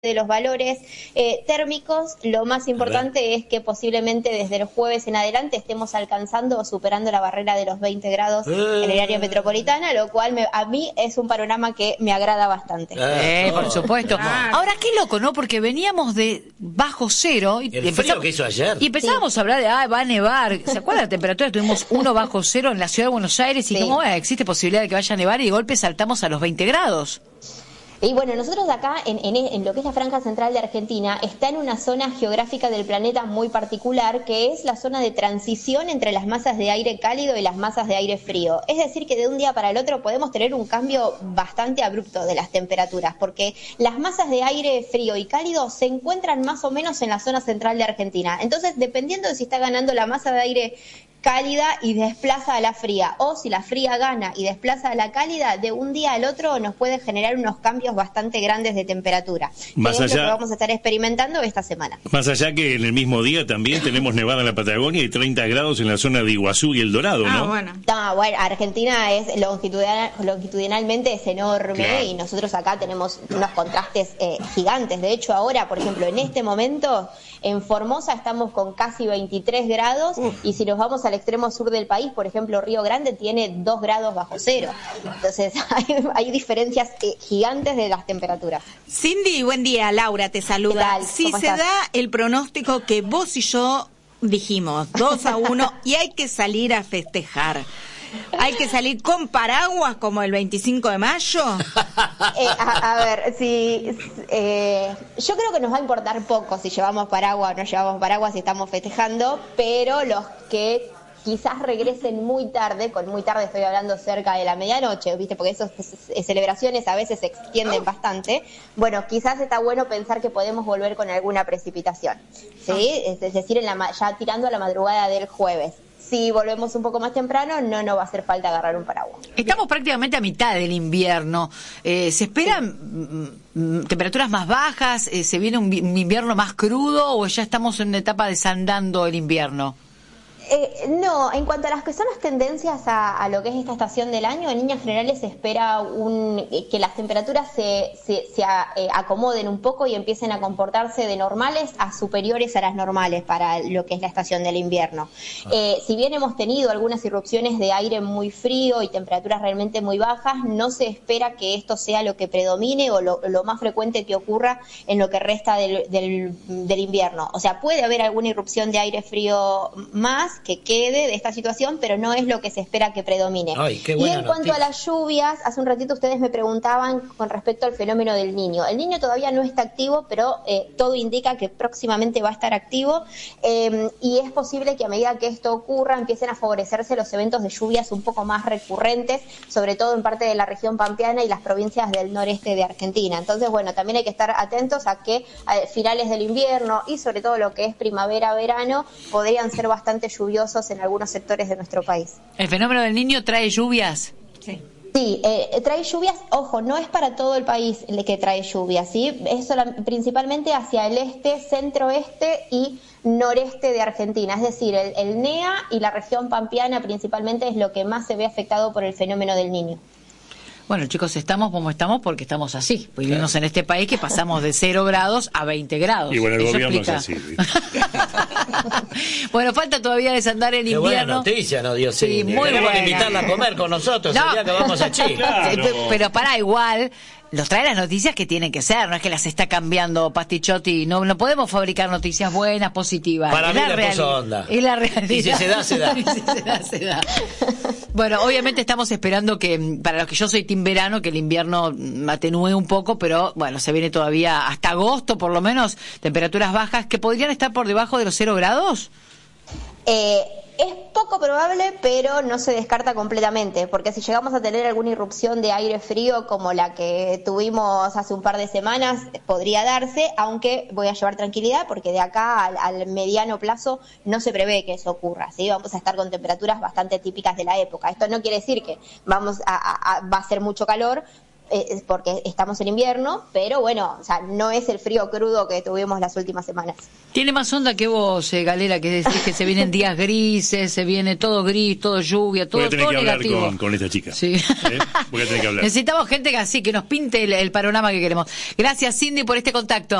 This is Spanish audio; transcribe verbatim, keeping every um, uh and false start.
de los valores eh, térmicos, lo más importante es que posiblemente desde el jueves en adelante estemos alcanzando o superando la barrera de los veinte grados eh. en el área metropolitana, lo cual me, a mí es un panorama que me agrada bastante. Eh, eh, por supuesto. Claro. Ahora, qué loco, ¿no? Porque veníamos de bajo cero. Y el frío empezamos, que hizo ayer. Y empezábamos sí. a hablar de, ah, va a nevar. ¿Se acuerdan la temperatura? Tuvimos uno bajo cero en la ciudad de Buenos Aires y sí. como eh, existe posibilidad de que vaya a nevar y de golpe saltamos a los veinte grados. Y bueno, nosotros acá, en, en, en lo que es la franja central de Argentina, está en una zona geográfica del planeta muy particular, que es la zona de transición entre las masas de aire cálido y las masas de aire frío. Es decir, que de un día para el otro podemos tener un cambio bastante abrupto de las temperaturas, porque las masas de aire frío y cálido se encuentran más o menos en la zona central de Argentina. Entonces, dependiendo de si está ganando la masa de aire cálida y desplaza a la fría, o si la fría gana y desplaza a la cálida, de un día al otro nos puede generar unos cambios bastante grandes de temperatura. Más que allá, es lo que vamos a estar experimentando esta semana. Más allá que en el mismo día también tenemos nevada en la Patagonia y treinta grados en la zona de Iguazú y El Dorado, ¿no? Ah, bueno. No, bueno, Argentina es longitudinal, longitudinalmente es enorme, claro. Y nosotros acá tenemos unos contrastes eh, gigantes. De hecho, ahora, por ejemplo, en este momento, en Formosa estamos con casi veintitrés grados, Uf. y si nos vamos al extremo sur del país, por ejemplo, Río Grande tiene dos grados bajo cero. Entonces, hay, hay diferencias eh, gigantes de las temperaturas. Cindy, buen día. Laura te saluda. Si se estás? da el pronóstico que vos y yo dijimos, dos a uno, y hay que salir a festejar, ¿hay que salir con paraguas como el veinticinco de mayo? Eh, a, a ver, si eh, yo creo que nos va a importar poco si llevamos paraguas o no llevamos paraguas, si estamos festejando, pero los que quizás regresen muy tarde, con muy tarde estoy hablando cerca de la medianoche, ¿viste? Porque esas celebraciones a veces se extienden bastante. Bueno, quizás está bueno pensar que podemos volver con alguna precipitación, ¿sí? Es decir, en la, ya tirando a la madrugada del jueves. Si volvemos un poco más temprano, no nos va a hacer falta agarrar un paraguas. Estamos prácticamente a mitad del invierno. Eh, ¿Se esperan sí. temperaturas más bajas? Eh, ¿Se viene un, un invierno más crudo o ya estamos en una etapa desandando el invierno? Eh, no, en cuanto a las que son las tendencias a, a lo que es esta estación del año, en líneas generales se espera un, que las temperaturas se, se, se a, eh, acomoden un poco y empiecen a comportarse de normales a superiores a las normales para lo que es la estación del invierno. Eh, si bien hemos tenido algunas irrupciones de aire muy frío y temperaturas realmente muy bajas, no se espera que esto sea lo que predomine o lo, lo más frecuente que ocurra en lo que resta del, del, del invierno. O sea, puede haber alguna irrupción de aire frío más que quede de esta situación, pero no es lo que se espera que predomine. Ay, qué y en noticia. cuanto a las lluvias, hace un ratito ustedes me preguntaban con respecto al fenómeno del Niño. El Niño todavía no está activo, pero eh, todo indica que próximamente va a estar activo, eh, y es posible que a medida que esto ocurra empiecen a favorecerse los eventos de lluvias un poco más recurrentes, sobre todo en parte de la región pampeana y las provincias del noreste de Argentina. Entonces, bueno, también hay que estar atentos a que a finales del invierno y sobre todo lo que es primavera-verano podrían ser bastante lluviosos en algunos sectores de nuestro país. ¿El fenómeno del Niño trae lluvias? Sí. Sí, eh, trae lluvias, ojo, no es para todo el país el que trae lluvias, ¿sí? Es sola, principalmente hacia el este, centro-este y noreste de Argentina, es decir, el, el N E A y la región pampeana principalmente es lo que más se ve afectado por el fenómeno del Niño. Bueno, chicos, estamos como estamos porque estamos así. Vivimos claro. en este país que pasamos de cero grados a veinte grados. Y bueno, el Eso gobierno explica. es así. ¿Sí? Bueno, falta todavía desandar el Qué invierno. Buena noticia, ¿no, Dios? Sí, muy Tenemos buena. que invitarla a comer con nosotros no. el día que vamos a Chile. Claro. Pero para igual... Nos trae las noticias que tienen que ser, no es que las está cambiando Pastichotti, no no podemos fabricar noticias buenas, positivas. Para es mí la le realidad. puso onda. Es la realidad. Y si se da, se da. Y si se da, se da. Bueno, obviamente estamos esperando que, para los que yo soy team verano, que el invierno atenúe un poco, pero bueno, se viene todavía hasta agosto, por lo menos, temperaturas bajas que podrían estar por debajo de los cero grados. Eh... Es poco probable, pero no se descarta completamente, porque si llegamos a tener alguna irrupción de aire frío como la que tuvimos hace un par de semanas, podría darse, aunque voy a llevar tranquilidad, porque de acá al, al mediano plazo no se prevé que eso ocurra, ¿sí? Vamos a estar con temperaturas bastante típicas de la época. Esto no quiere decir que vamos a, a, a va a ser mucho calor, eh, porque estamos en invierno, pero bueno, o sea, no es el frío crudo que tuvimos las últimas semanas. Tiene más onda que vos, eh, Galera, que decís que se vienen días grises, se viene todo gris, todo lluvia, todo, voy a tener todo que hablar negativo. con, con esta chica. Sí. ¿Eh? Voy a tener que hablar. Necesitamos gente que así, que nos pinte el, el panorama que queremos. Gracias, Cindy, por este contacto.